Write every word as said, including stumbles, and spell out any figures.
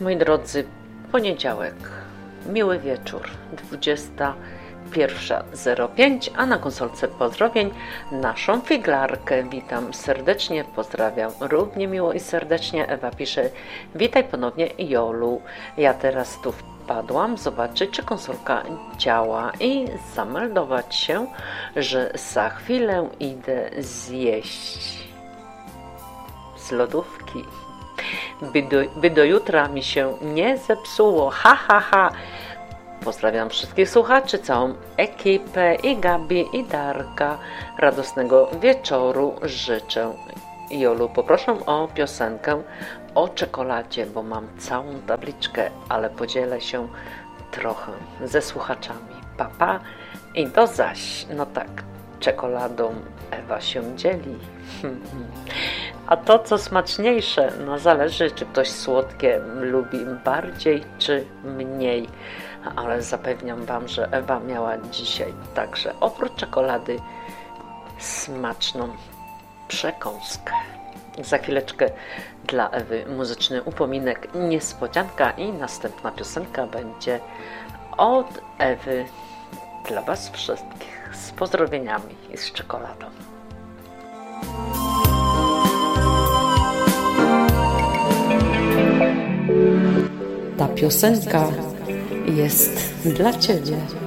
moi drodzy, poniedziałek, miły wieczór, dwudziesta pierwsza zero pięć, a na konsolce pozdrowień naszą figlarkę. Witam serdecznie, pozdrawiam równie miło i serdecznie. Ewa pisze: witaj ponownie, Jolu. Ja teraz tu wpadłam zobaczyć, czy konsolka działa i zameldować się, że za chwilę idę zjeść z lodówki. By do, by do jutra mi się nie zepsuło. Ha, ha, ha. Pozdrawiam wszystkich słuchaczy, całą ekipę i Gabi, i Darka. Radosnego wieczoru życzę. Jolu, poproszę o piosenkę o czekoladzie, bo mam całą tabliczkę, ale podzielę się trochę ze słuchaczami. Pa, pa i do zaś. No tak, czekoladą Ewa się dzieli. A to, co smaczniejsze, no zależy, czy ktoś słodkie lubi bardziej, czy mniej. Ale zapewniam Wam, że Ewa miała dzisiaj także oprócz czekolady smaczną przekąskę. Za chwileczkę dla Ewy muzyczny upominek, niespodzianka i następna piosenka będzie od Ewy dla Was wszystkich z pozdrowieniami i z czekoladą. Ta piosenka jest dla Ciebie.